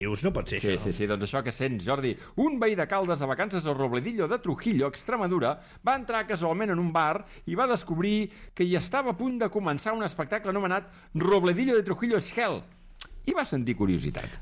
No pot ser això. Sí, doncs això que sents, Jordi. Un veí de Caldes de vacances al Robledillo de Trujillo, Extremadura, va entrar casualment en un bar i va descobrir que hi estava a punt de començar un espectacle anomenat Robledillo de Trujillo is Hell. I va sentir curiositat.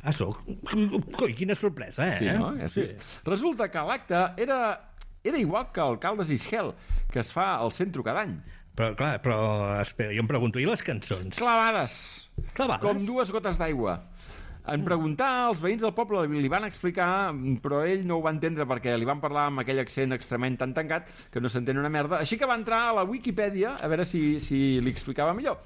Coi, quina sorpresa, Sí, no? Sí. Resulta que l'acte era igual que el Caldes is Hell, que es fa al centre cada any. Però espera, jo em pregunto, i les cançons? Clavades. Com dues gotes d'aigua. En preguntar, els veïns del poble li van explicar, però ell no ho va entendre perquè li van parlar amb aquell accent extremament tan tancat que no s'entén una merda, així que va entrar a la Wikipedia a veure si li explicava millor.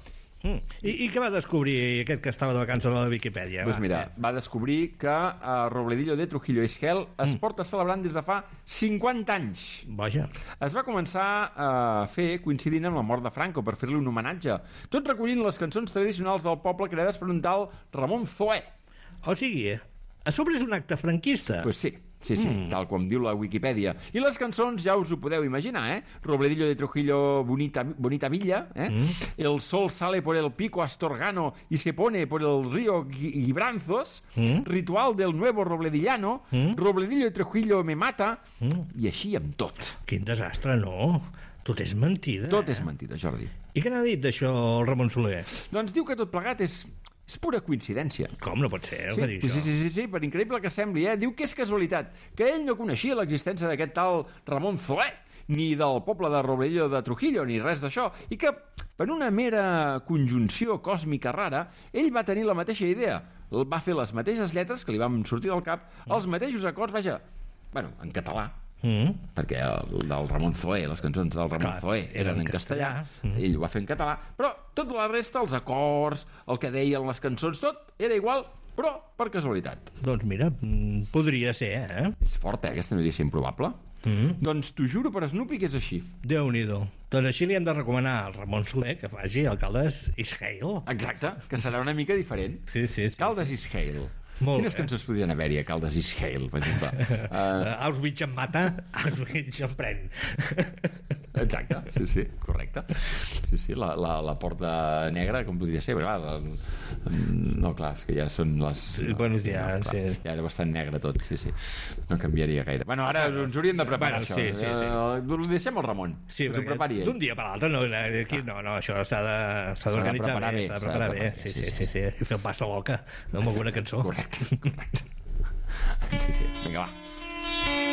I què va descobrir aquest que estava de vacances a la Wikipedia? Doncs mira, va descobrir que Robledillo de Trujillo is Hell es porta celebrant des de fa 50 anys. Vaja. Es va començar a fer coincidint amb la mort de Franco per fer-li un homenatge, tot recollint les cançons tradicionals del poble creades per un tal Ramon Zoé. O sigui, a sobre és un acte franquista. Pues sí, tal com diu la Wikipedia. I les cançons ja us ho podeu imaginar, Robledillo de Trujillo, bonita villa, El sol sale por el pico Astorgano y se pone por el río Gibranzos, Ritual del nuevo robledillano, Robledillo de Trujillo me mata, i així amb tot. Quin desastre, no? Tot és mentida. Tot és mentida, Jordi. I què n'ha dit d'això el Ramon Soler? Doncs diu que tot plegat és pura coincidència. Com no pot ser, que diu això? Sí, per increïble que sembli, diu que és casualitat, que ell no coneixia l'existència d'aquest tal Ramon Zoé, ni del poble de Robledillo de Trujillo, ni res d'això, i que, per una mera conjunció còsmica rara, ell va tenir la mateixa idea, va fer les mateixes lletres que li van sortir del cap, els mateixos acords, vaja, en català, perquè del Ramon Zoé, les cançons del Ramon Zoé eren en castellà, ell ho va fer en català, però tota la resta, els acords, el que deien les cançons, tot era igual, però per casualitat. Doncs mira, podria ser, És forta, aquesta notícia improbable. Doncs t'ho juro per Snoopy que és així. Déu-n'hi-do. Doncs així li hem de recomanar al Ramon Soler que faci Caldes is Hell. Exacte, que serà una mica diferent. Sí. Caldes is Hell. Quines cançons podrien haver-hi a Caldes is Hell, per exemple? Auschwitz em mata, Auschwitz em pren. Exacte, sí, correcte. Sí, la porta negra, com podria ser? No, clar, és que ja són les... Bueno, ja era bastant negre tot, sí. No canviaria gaire. Ara ens hauríem de preparar això. Ho deixem al Ramon, que s'ho prepari ell. D'un dia per l'altre, no, això s'ha d'organitzar bé, s'ha de preparar bé. Sí, i fer el pas de l'oca amb alguna cançó. Correcte. Sí, vinga, va.